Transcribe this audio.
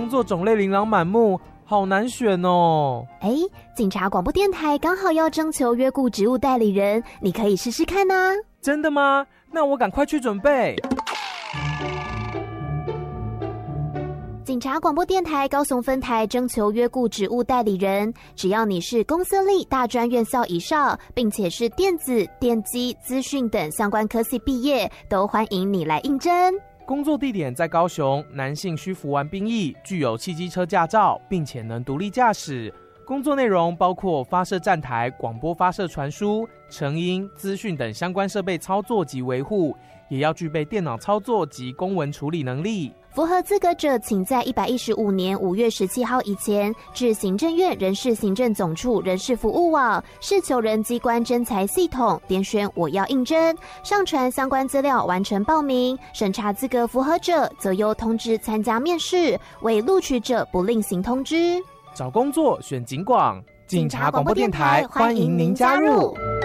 工作种类琳琅满目，好难选哦。 警察广播电台刚好要征求约雇职务代理人，你可以试试看啊。 真的吗？那我赶快去准备。 警察广播电台高雄分台征求约雇职务代理人，只要你是公私立大专院校以上，并且是电子、电机、资讯等相关科系毕业，都欢迎你来应征。 工作地点在高雄，男性需服完兵役，具有汽机车驾照，并且能独立驾驶。工作内容包括发射站台、广播发射传输、成音、资讯等相关设备操作及维护，也要具备电脑操作及公文处理能力。 符合资格者，请在115年5月17号以前至行政院人事行政总处人事服务网事求人机关征才系统点选我要应征，上传相关资料完成报名，审查资格符合者则由通知参加面试，未录取者不另行通知。 找工作选警广，警察广播电台欢迎您加入。